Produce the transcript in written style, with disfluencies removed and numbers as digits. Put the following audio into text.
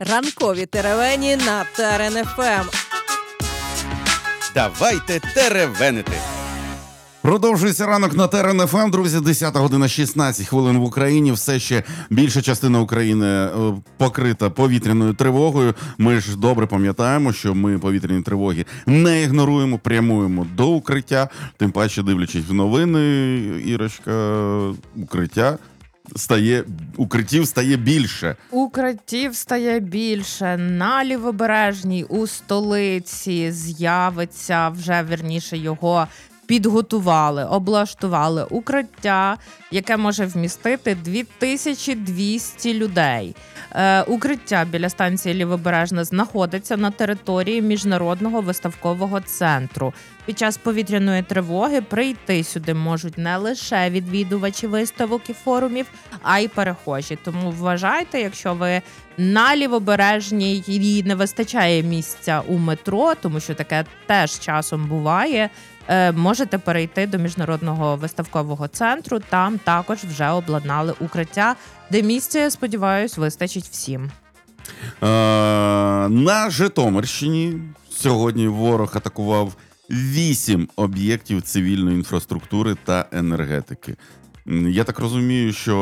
Ранкові теревені на ТРН-ФМ. Давайте теревенити. Продовжується ранок на ТРН-ФМ, друзі, 10 година 16 хвилин в Україні. Все ще більша частина України покрита повітряною тривогою. Ми ж добре пам'ятаємо, що ми повітряні тривоги не ігноруємо, прямуємо до укриття. Тим паче, дивлячись в новини, Ірочка, укриттів стає більше. Укриттів стає більше. На Лівобережній у столиці з'явиться, вже вірніше його підготували, облаштували укриття, яке може вмістити 2200 людей. Укриття біля станції Лівобережна знаходиться на території Міжнародного виставкового центру. Під час повітряної тривоги прийти сюди можуть не лише відвідувачі виставок і форумів, а й перехожі. Тому вважайте, якщо ви на Лівобережній і не вистачає місця у метро, тому що таке теж часом буває, можете перейти до Міжнародного виставкового центру. Там також вже обладнали укриття, де місця, я сподіваюсь, вистачить всім. На Житомирщині сьогодні ворог атакував 8 об'єктів цивільної інфраструктури та енергетики. Я так розумію, що